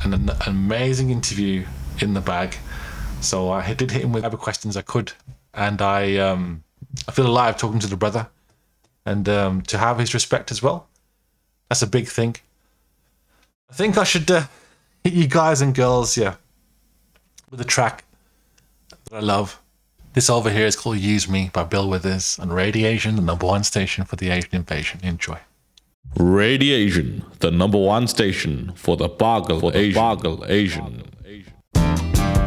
an amazing interview in the bag. So I did hit him with whatever questions I could, and I feel alive talking to the brother, and to have his respect as well. That's a big thing. I think I should hit you guys and girls, with a track that I love. This over here is called Use Me by Bill Withers on Radiation, the #1 station for the Asian invasion. Enjoy. Radiation, the #1 station for the Boggle Asian.